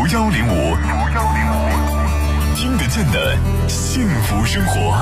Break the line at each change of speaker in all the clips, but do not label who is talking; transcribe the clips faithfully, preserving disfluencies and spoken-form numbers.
幺零五，听得见的幸福生活。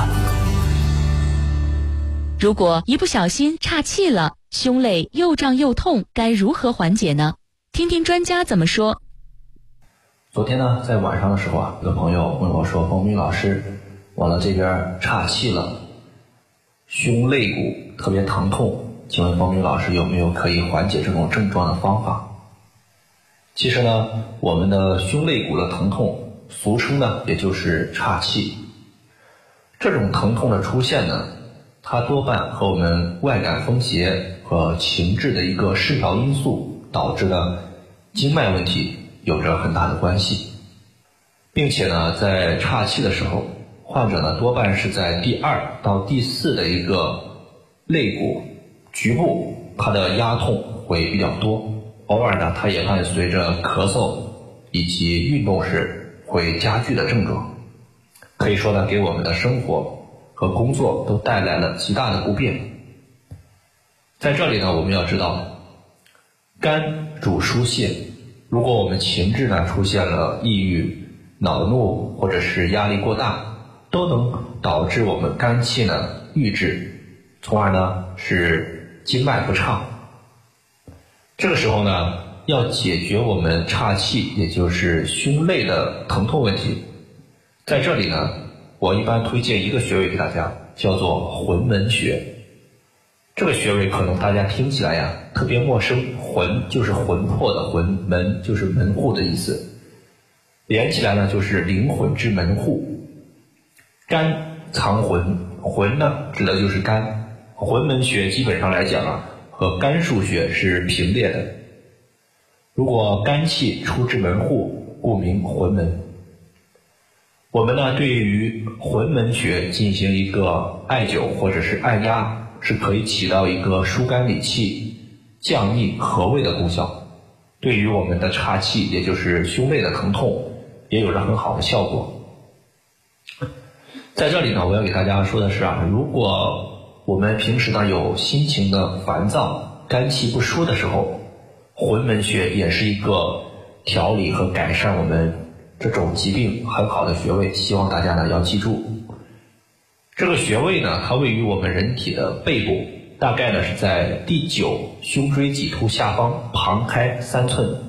如果一不小心岔气了，胸肋又胀又痛，该如何缓解呢？听听专家怎么说。
昨天呢，在晚上的时候啊，有个朋友问我说：“冯明老师，我的这边岔气了，胸肋骨特别疼痛，请问冯明老师有没有可以缓解这种症状的方法？”其实呢，我们的胸肋骨的疼痛，俗称呢也就是岔气。这种疼痛的出现呢，它多半和我们外感风邪和情志的一个失调因素导致的经脉问题有着很大的关系，并且呢，在岔气的时候，患者呢多半是在第二到第四的一个肋骨局部，它的压痛会比较多，偶尔呢，它也伴随着咳嗽以及运动时会加剧的症状，可以说呢，给我们的生活和工作都带来了极大的不便。在这里呢，我们要知道，肝主疏泄，如果我们情志呢出现了抑郁、恼怒或者是压力过大，都能导致我们肝气呢郁滞，从而呢使经脉不畅。这个时候呢，要解决我们岔气，也就是胸肋的疼痛问题，在这里呢，我一般推荐一个穴位给大家，叫做魂门穴。这个穴位可能大家听起来呀特别陌生，魂就是魂魄的魂，门就是门户的意思，连起来呢就是灵魂之门户。肝藏魂，魂呢指的就是肝，魂门穴基本上来讲啊，和肝腧穴是平列的。如果肝气出至门户，故名魂门。我们呢对于魂门穴进行一个艾灸或者是按压，是可以起到一个疏肝理气、降逆和胃的功效，对于我们的岔气，也就是胸肋的疼痛，也有着很好的效果。在这里呢，我要给大家说的是啊，如果我们平时呢有心情的烦躁、肝气不舒的时候，魂门穴也是一个调理和改善我们这种疾病很好的穴位，希望大家呢要记住。这个穴位呢，它位于我们人体的背部，大概呢是在第九胸椎棘突下方旁开三寸。